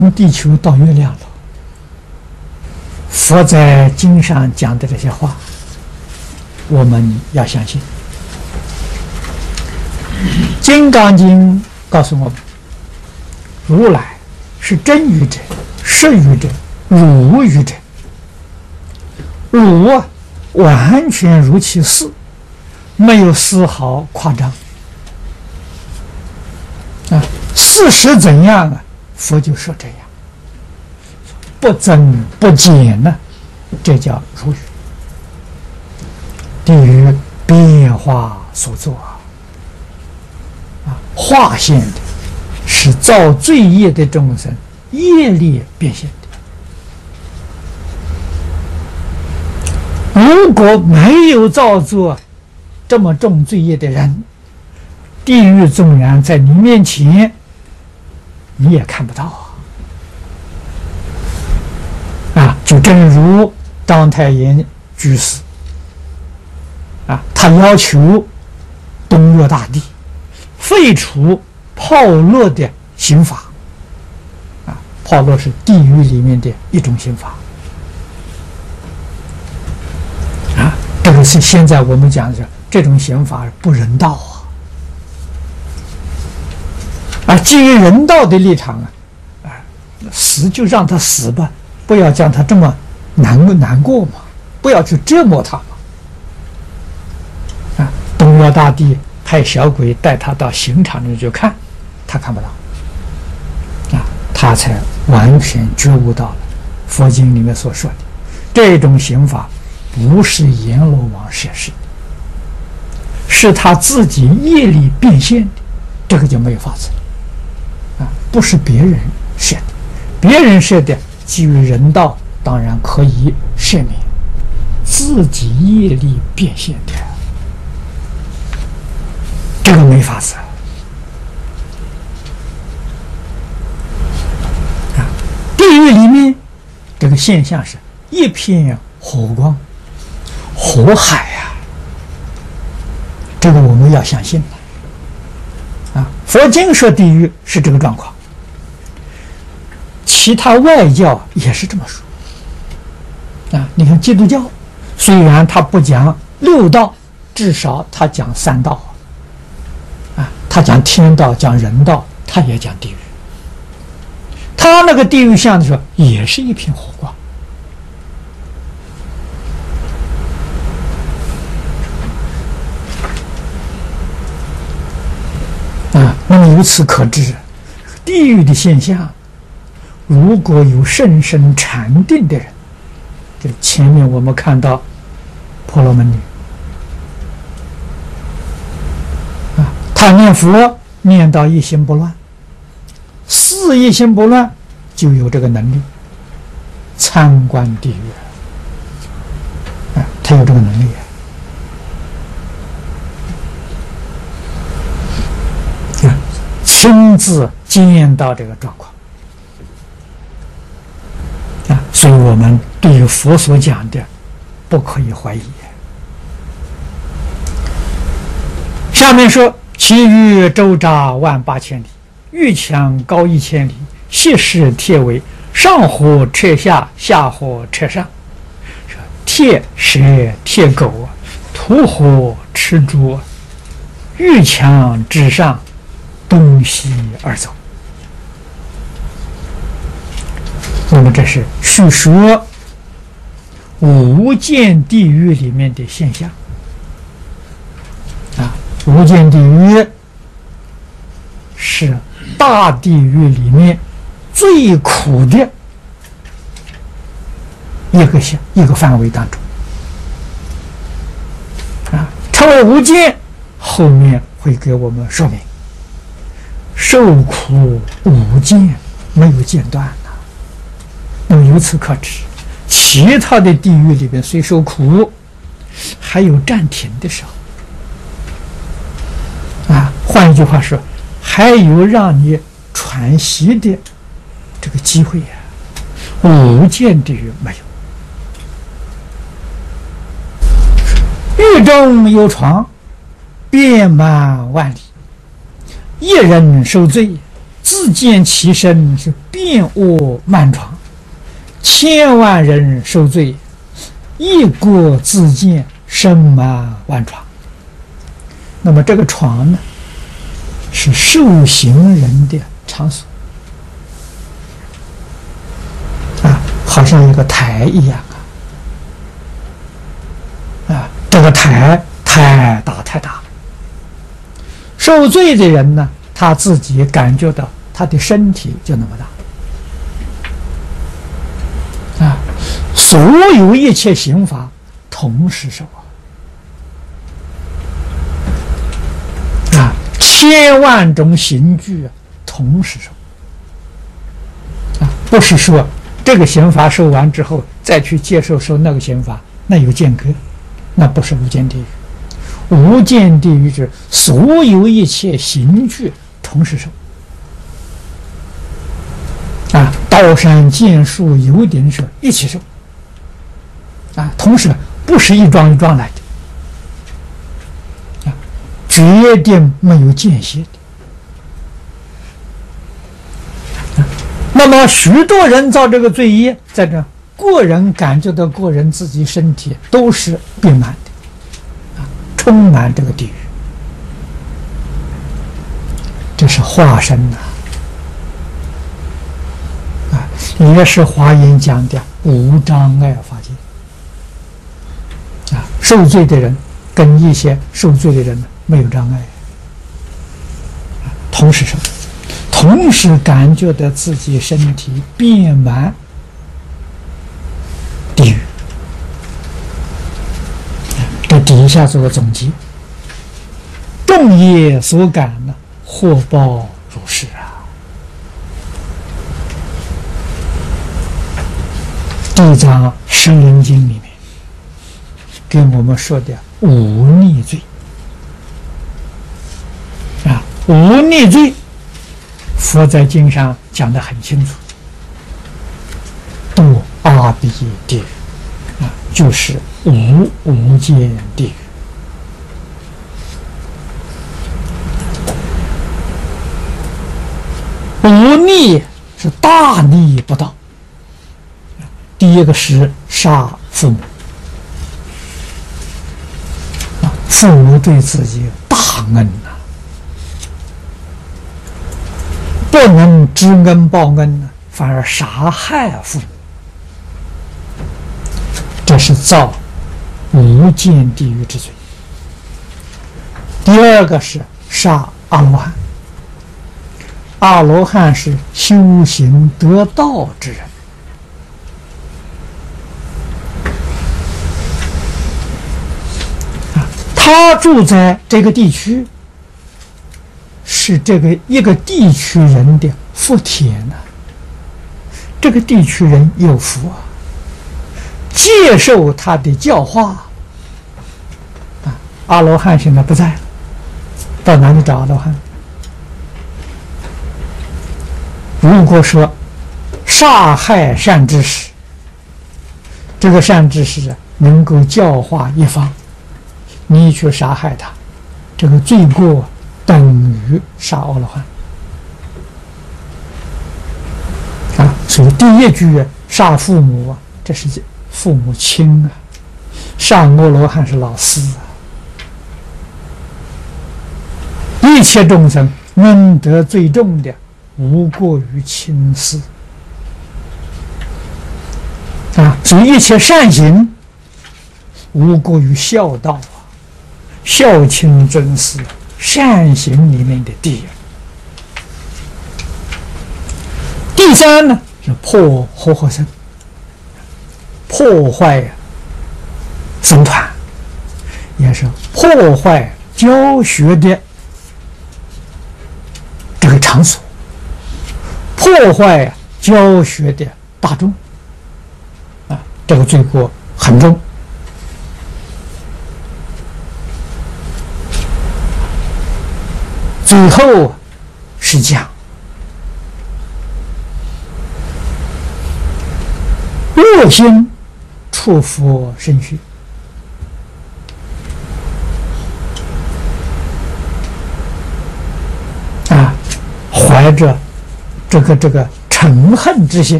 从地球到月亮了。佛在经上讲的这些话，我们要相信。《金刚经》告诉我们，如来是真语者、实语者、如语者。如啊，完全如其事，没有丝毫夸张。啊，事实怎样啊？佛就说这样，不增不减呢，这叫如语。地狱变化所作啊，化现的是造罪业的众生业力变现的。如果没有造作这么重罪业的人，地狱纵然在你面前，你也看不到啊！就正如章太炎居士啊，他要求东岳大帝废除炮烙的刑法啊，炮烙是地狱里面的一种刑法啊，这个是现在我们讲的这种刑法不人道啊，基于人道的立场死就让他死吧，不要将他这么难过嘛，不要去折磨他嘛。东岳大帝派小鬼带他到刑场里去看，他看不到他才完全觉悟到了佛经里面所说的这种刑法不是阎罗王设施，是他自己业力变现的，这个就没有法子了不是别人设的，别人设的基于人道当然可以赦免，自己业力变现的这个没法子地狱里面这个现象是一片火光火海这个我们要相信佛经说地狱是这个状况，其他外教也是这么说你看基督教虽然他不讲六道，至少他讲三道他讲天道，讲人道，他也讲地狱。他那个地狱像的时候也是一片火光那么由此可知，地狱的现象如果有甚深禅定的人，就前面我们看到婆罗门女他念佛念到一心不乱，四一心不乱，就有这个能力参观地狱他有这个能力亲自见到这个状况所以我们对于佛所讲的不可以怀疑。下面说，其余周匝18000里，玉墙高1000里，悉是铁围，上火车下，下火车上。铁蛇铁狗，土火吃猪，玉墙之上，东西而走。那么这是叙说无间地狱里面的现象无间地狱是大地狱里面最苦的一个范围当中成为无间，后面会给我们说明受苦无间，没有间断那么由此可知，其他的地狱里边虽受苦，还有暂停的时候换一句话说，还有让你喘息的这个机会无间地狱没有。狱中有床，遍满万里，一人受罪， 自见其身是遍卧漫床，千万人受罪，一国自见身满万床。那么这个床呢，是受刑人的场所啊，好像一个台一样啊，这个台太大太大。受罪的人呢，他自己感觉到他的身体就那么大啊，所有一切刑罚同时受啊，千万种刑具同时受啊，不是说这个刑罚受完之后再去接受那个刑罚，那有间隔，那不是无间地狱。无间地狱是所有一切刑具同时受啊，刀山剑树油鼎蛇一起受啊，同时不是一桩一桩来的啊，绝对没有间歇的。那么许多人造这个罪业，在这个人感觉到个人自己身体都是变满的。充满这个地狱，这是化身呐！啊，也是华严讲的无障碍法界啊。受罪的人跟一些受罪的人没有障碍，同时受，同时感觉到自己身体遍满地狱。这底下做个总结：众业所感呢，祸报如是啊。地藏十轮经里面跟我们说的忤逆罪啊，忤逆罪，佛在经上讲得很清楚，堕阿鼻地狱啊，就是无间地狱。忤逆是大逆不道。第一个是杀父母啊，父母对自己大恩呐，不能知恩报恩呢，反而杀害父母，这是造无间地狱之罪。第二个是杀阿罗汉，阿罗汉是修行得道之人，他住在这个地区，是这个一个地区人的福田呢。这个地区人有福啊，接受他的教化啊。阿罗汉现在不在了，到哪里找阿罗汉？如果说杀害善知识，这个善知识能够教化一方，你去杀害他，这个罪过等于杀阿罗汉啊。所以第一句杀父母啊，这是父母亲啊；杀阿罗汉是老师啊。一切众生恩德最重的，无过于亲师啊。所以一切善行无过于孝道啊。孝亲尊师，善行里面的第一。第三呢，是破活活僧，破坏僧团，也是破坏教学的这个场所，破坏教学的大众啊，这个罪过很重。最后是讲恶心触佛身虚啊，怀着这个嗔恨之心